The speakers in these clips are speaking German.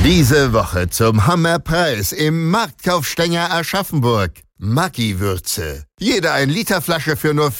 Diese Woche zum Hammerpreis im Marktkauf-Stenger Aschaffenburg. Maggi-Würze. Jede 1-Liter-Flasche für nur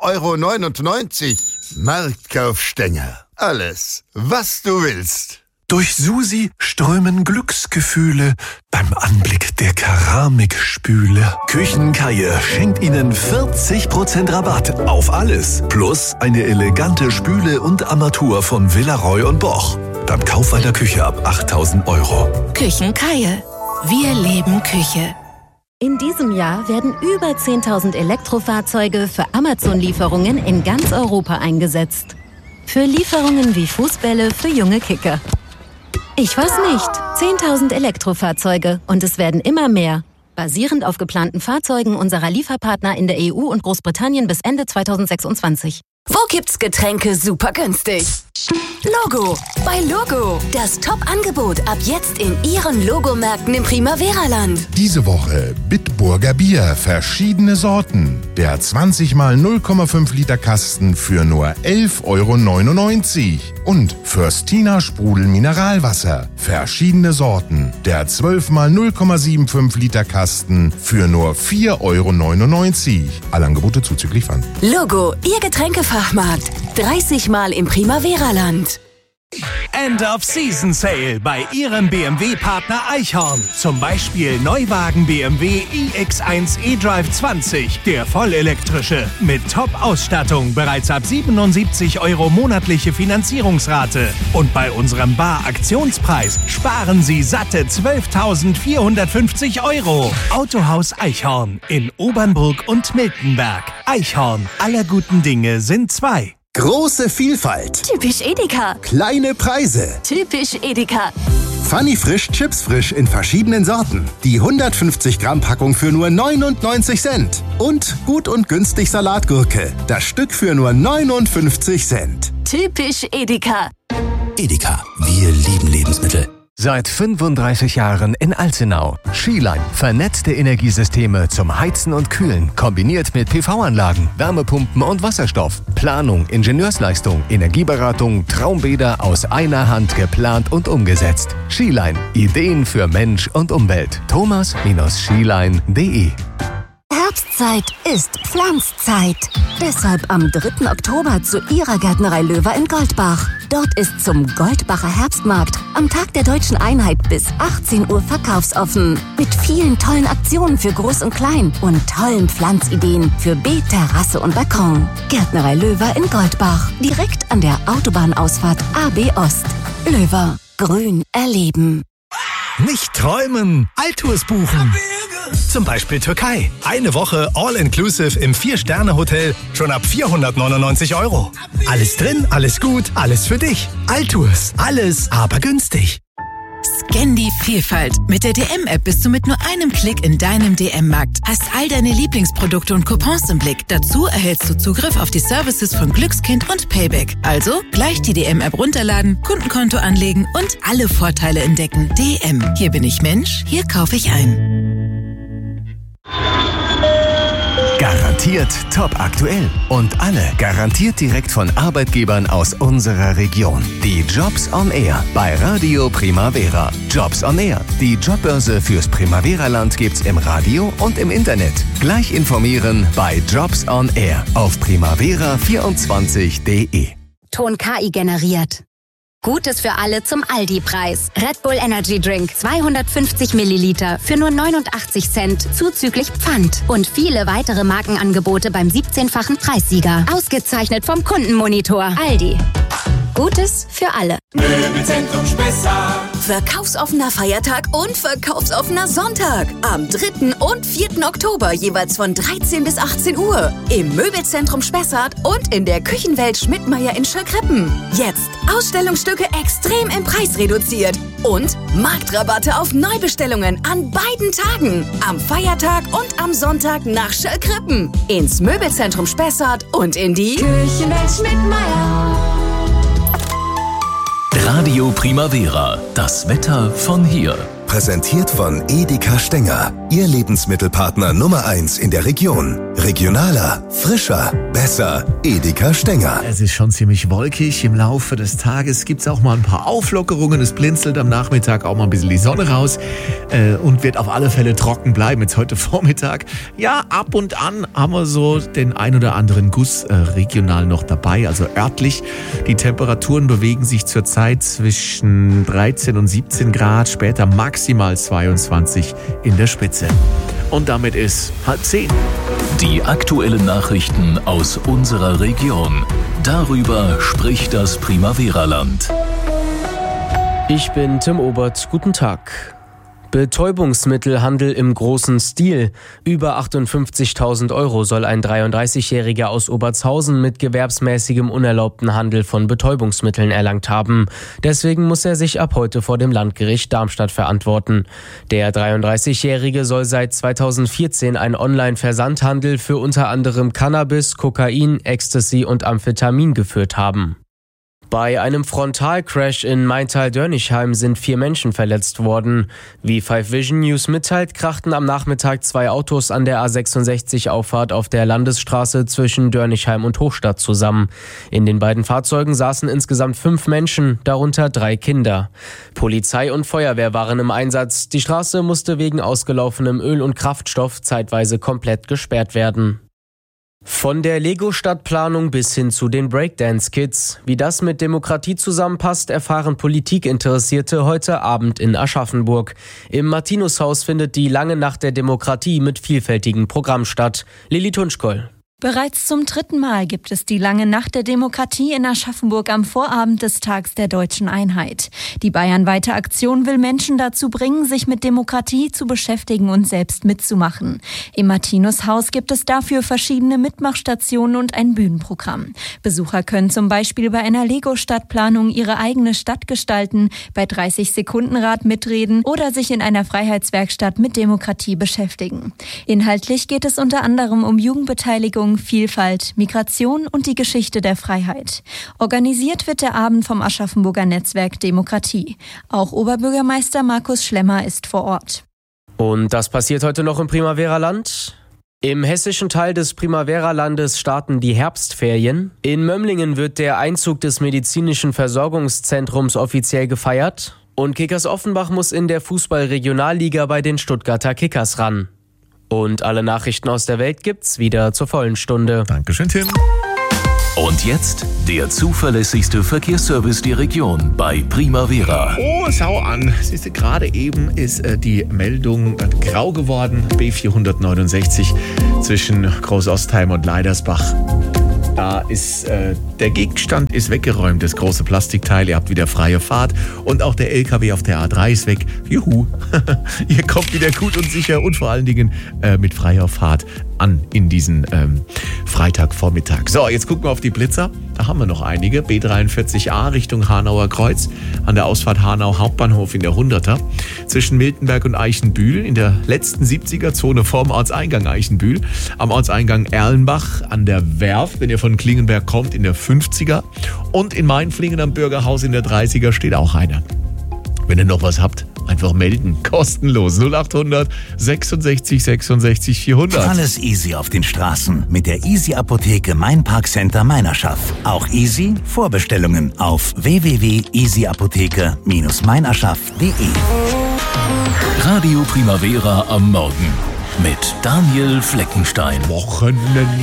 4,99 €. Marktkauf-Stenger. Alles, was du willst. Durch Susi strömen Glücksgefühle beim Anblick der Keramikspüle. Küchenkaie schenkt Ihnen 40% Rabatt auf alles. Plus eine elegante Spüle und Armatur von Villaroy & Boch. Beim Kauf einer Küche ab 8.000 €. Küchenkaie. Wir leben Küche. In diesem Jahr werden über 10.000 Elektrofahrzeuge für Amazon-Lieferungen in ganz Europa eingesetzt. Für Lieferungen wie Fußbälle für junge Kicker. Ich weiß nicht. 10.000 Elektrofahrzeuge und es werden immer mehr. Basierend auf geplanten Fahrzeugen unserer Lieferpartner in der EU und Großbritannien bis Ende 2026. Wo gibt's Getränke super günstig? Logo. Bei Logo. Das Top-Angebot ab jetzt in Ihren Logomärkten im Primavera-Land. Diese Woche Bitburger Bier, verschiedene Sorten. Der 20 mal 0,5 Liter Kasten für nur 11,99 €. Und Förstina Sprudel Mineralwasser, verschiedene Sorten. Der 12 mal 0,75 Liter Kasten für nur 4,99 €. Alle Angebote zuzüglich Pfand. Logo, Ihr Getränkefachmarkt. 30 Mal im Primavera-Land. End of Season Sale bei Ihrem BMW-Partner Eichhorn. Zum Beispiel Neuwagen BMW iX1 eDrive 20, der vollelektrische. Mit Top-Ausstattung bereits ab 77 € monatliche Finanzierungsrate. Und bei unserem Bar-Aktionspreis sparen Sie satte 12.450 €. Autohaus Eichhorn in Obernburg und Miltenberg. Eichhorn, aller guten Dinge sind zwei. Große Vielfalt. Typisch Edeka. Kleine Preise. Typisch Edeka. Funny Frisch Chips Frisch in verschiedenen Sorten. Die 150 Gramm Packung für nur 99 Cent. Und gut und günstig Salatgurke. Das Stück für nur 59 Cent. Typisch Edeka. Edeka, wir lieben Lebensmittel. Seit 35 Jahren in Alzenau. Skiline. Vernetzte Energiesysteme zum Heizen und Kühlen. Kombiniert mit PV-Anlagen, Wärmepumpen und Wasserstoff. Planung, Ingenieursleistung, Energieberatung, Traumbäder aus einer Hand geplant und umgesetzt. Skiline. Ideen für Mensch und Umwelt. thomas-skiline.de. Herbstzeit ist Pflanzzeit. Deshalb am 3. Oktober zu Ihrer Gärtnerei Löwer in Goldbach. Dort ist zum Goldbacher Herbstmarkt am Tag der Deutschen Einheit bis 18 Uhr verkaufsoffen. Mit vielen tollen Aktionen für Groß und Klein und tollen Pflanzideen für Beet, Terrasse und Balkon. Gärtnerei Löwer in Goldbach. Direkt an der Autobahnausfahrt AB Ost. Löwer. Grün erleben. Nicht träumen, Altours buchen. Zum Beispiel Türkei. Eine Woche All-Inclusive im 4-Sterne-Hotel schon ab 499 €. Alles drin, alles gut, alles für dich. Altours. Alles, aber günstig. Scan die Vielfalt. Mit der DM-App bist du mit nur einem Klick in deinem DM-Markt. Hast all deine Lieblingsprodukte und Coupons im Blick. Dazu erhältst du Zugriff auf die Services von Glückskind und Payback. Also gleich die DM-App runterladen, Kundenkonto anlegen und alle Vorteile entdecken. DM. Hier bin ich Mensch, hier kaufe ich ein. Garantiert top aktuell und alle garantiert direkt von Arbeitgebern aus unserer Region. Die Jobs on Air bei Radio Primavera. Jobs on Air. Die Jobbörse fürs Primavera-Land gibt's im Radio und im Internet. Gleich informieren bei Jobs on Air auf primavera24.de. Ton KI generiert. Gutes für alle zum Aldi-Preis. Red Bull Energy Drink 250 Milliliter für nur 89 Cent zuzüglich Pfand. Und viele weitere Markenangebote beim 17-fachen Preissieger. Ausgezeichnet vom Kundenmonitor. Aldi. Gutes für alle. Möbelzentrum Spessart. Verkaufsoffener Feiertag und verkaufsoffener Sonntag. Am 3. und 4. Oktober jeweils von 13 bis 18 Uhr. Im Möbelzentrum Spessart und in der Küchenwelt Schmidtmeyer in Schöllkrippen. Jetzt Ausstellungsstücke extrem im Preis reduziert. Und Marktrabatte auf Neubestellungen an beiden Tagen. Am Feiertag und am Sonntag nach Schöllkrippen. Ins Möbelzentrum Spessart und in die Küchenwelt Schmidtmeyer. Radio Primavera. Das Wetter von hier. präsentiert von Edeka Stenger. Ihr Lebensmittelpartner Nummer 1 in der Region. Regionaler, frischer, besser. Edeka Stenger. Es ist schon ziemlich wolkig. Im Laufe des Tages gibt es auch mal ein paar Auflockerungen. Es blinzelt am Nachmittag auch mal ein bisschen die Sonne raus und wird auf alle Fälle trocken bleiben. Jetzt heute Vormittag. Ja, ab und an haben wir so den ein oder anderen Guss regional noch dabei, also örtlich. Die Temperaturen bewegen sich zurzeit zwischen 13 und 17 Grad, später maximal 22 in der Spitze. Und damit ist 9:30. Die aktuellen Nachrichten aus unserer Region. Darüber spricht das Primavera-Land. Ich bin Tim Obert. Guten Tag. Betäubungsmittelhandel im großen Stil. Über 58.000 € soll ein 33-Jähriger aus Obertshausen mit gewerbsmäßigem unerlaubten Handel von Betäubungsmitteln erlangt haben. Deswegen muss er sich ab heute vor dem Landgericht Darmstadt verantworten. Der 33-Jährige soll seit 2014 einen Online-Versandhandel für unter anderem Cannabis, Kokain, Ecstasy und Amphetamin geführt haben. Bei einem Frontalcrash in Maintal-Dörnichheim sind 4 Menschen verletzt worden. Wie 5 Vision News mitteilt, krachten am Nachmittag 2 Autos an der A66-Auffahrt auf der Landesstraße zwischen Dörnichheim und Hochstadt zusammen. In den beiden Fahrzeugen saßen insgesamt 5 Menschen, darunter 3 Kinder. Polizei und Feuerwehr waren im Einsatz. Die Straße musste wegen ausgelaufenem Öl und Kraftstoff zeitweise komplett gesperrt werden. Von der Lego-Stadtplanung bis hin zu den Breakdance-Kids. Wie das mit Demokratie zusammenpasst, erfahren Politikinteressierte heute Abend in Aschaffenburg. Im Martinushaus findet die lange Nacht der Demokratie mit vielfältigem Programm statt. Lilly Tunschkoll. Bereits zum 3. Mal gibt es die lange Nacht der Demokratie in Aschaffenburg am Vorabend des Tags der Deutschen Einheit. Die bayernweite Aktion will Menschen dazu bringen, sich mit Demokratie zu beschäftigen und selbst mitzumachen. Im Martinushaus gibt es dafür verschiedene Mitmachstationen und ein Bühnenprogramm. Besucher können zum Beispiel bei einer Lego-Stadtplanung ihre eigene Stadt gestalten, bei 30-Sekunden-Rad mitreden oder sich in einer Freiheitswerkstatt mit Demokratie beschäftigen. Inhaltlich geht es unter anderem um Jugendbeteiligung, Vielfalt, Migration und die Geschichte der Freiheit. Organisiert wird der Abend vom Aschaffenburger Netzwerk Demokratie. Auch Oberbürgermeister Markus Schlemmer ist vor Ort. Und das passiert heute noch im Primavera-Land? Im hessischen Teil des Primavera-Landes starten die Herbstferien. In Mömlingen wird der Einzug des medizinischen Versorgungszentrums offiziell gefeiert. Und Kickers Offenbach muss in der Fußball-Regionalliga bei den Stuttgarter Kickers ran. Und alle Nachrichten aus der Welt gibt's wieder zur vollen Stunde. Dankeschön, Tim. Und jetzt der zuverlässigste Verkehrsservice der Region bei Primavera. Oh, schau an. Siehst du, gerade eben ist die Meldung grau geworden. B469 zwischen Großostheim und Leidersbach. Da ist der Gegenstand ist weggeräumt, das große Plastikteil. Ihr habt wieder freie Fahrt und auch der LKW auf der A3 ist weg. Juhu, ihr kommt wieder gut und sicher und vor allen Dingen mit freier Fahrt an in diesen Freitagvormittag. So, jetzt gucken wir auf die Blitzer. Da haben wir noch einige. B43a Richtung Hanauer Kreuz an der Ausfahrt Hanau Hauptbahnhof in der 100er. Zwischen Miltenberg und Eichenbühl in der letzten 70er-Zone vorm Ortseingang Eichenbühl. Am Ortseingang Erlenbach an der Werft, wenn ihr von Klingenberg kommt, in der 50er. Und in Mainflingen am Bürgerhaus in der 30er steht auch einer. Wenn ihr noch was habt, einfach melden. Kostenlos. 0800 66 66 400. Alles easy auf den Straßen mit der Easy Apotheke Main Park Center Meinerschaff. Auch easy Vorbestellungen auf www.easyapotheke-meinerschaff.de. Radio Primavera am Morgen mit Daniel Fleckenstein. Wochenende.